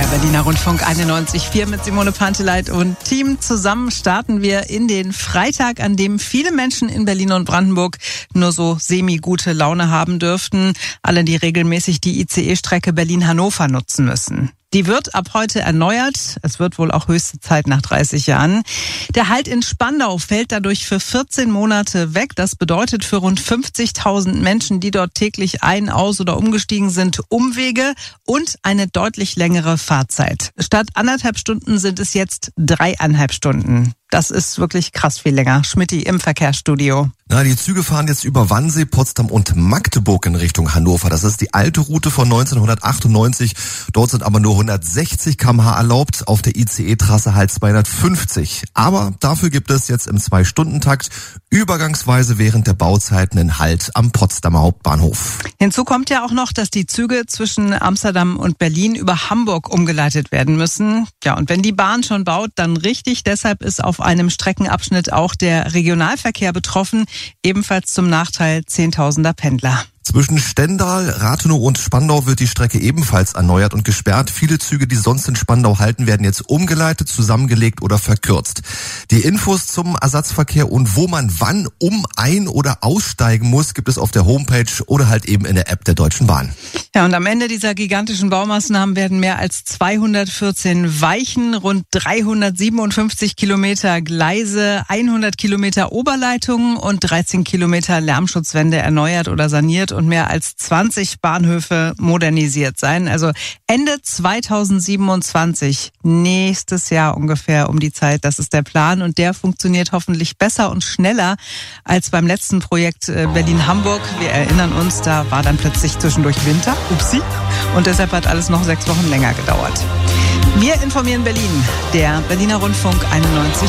Berliner Rundfunk 91,4 mit Simone Panteleit und Team. Zusammen starten wir in den Freitag, an dem viele Menschen in Berlin und Brandenburg nur so semi-gute Laune haben dürften. Alle, die regelmäßig die ICE-Strecke Berlin-Hannover nutzen müssen. Die wird ab heute erneuert. Es wird wohl auch höchste Zeit nach 30 Jahren. Der Halt in Spandau fällt dadurch für 14 Monate weg. Das bedeutet für rund 50.000 Menschen, die dort täglich ein-, aus- oder umgestiegen sind, Umwege und eine deutlich längere Fahrzeit. Statt 1,5 Stunden sind es jetzt 3,5 Stunden. Das ist wirklich krass viel länger. Schmidti im Verkehrsstudio. Na, die Züge fahren jetzt über Wannsee, Potsdam und Magdeburg in Richtung Hannover. Das ist die alte Route von 1998. Dort sind aber nur 160 km/h erlaubt, auf der ICE-Trasse halt 250. Aber dafür gibt es jetzt im 2-Stunden-Takt übergangsweise während der Bauzeiten einen Halt am Potsdamer Hauptbahnhof. Hinzu kommt ja auch noch, dass die Züge zwischen Amsterdam und Berlin über Hamburg umgeleitet werden müssen. Ja, und wenn die Bahn schon baut, dann richtig. Deshalb ist auf einem Streckenabschnitt auch der Regionalverkehr betroffen, ebenfalls zum Nachteil Zehntausender Pendler. Zwischen Stendal, Rathenow und Spandau wird die Strecke ebenfalls erneuert und gesperrt. Viele Züge, die sonst in Spandau halten, werden jetzt umgeleitet, zusammengelegt oder verkürzt. Die Infos zum Ersatzverkehr und wo man wann ein- oder aussteigen muss, gibt es auf der Homepage oder halt eben in der App der Deutschen Bahn. Ja, und am Ende dieser gigantischen Baumaßnahmen werden mehr als 214 Weichen, rund 357 Kilometer Gleise, 100 Kilometer Oberleitungen und 13 Kilometer Lärmschutzwände erneuert oder saniert und mehr als 20 Bahnhöfe modernisiert sein. Also Ende 2027, nächstes Jahr ungefähr um die Zeit, das ist der Plan. Und der funktioniert hoffentlich besser und schneller als beim letzten Projekt Berlin-Hamburg. Wir erinnern uns, da war dann plötzlich zwischendurch Winter. Upsi. Und deshalb hat alles noch 6 Wochen länger gedauert. Wir informieren Berlin, der Berliner Rundfunk 91.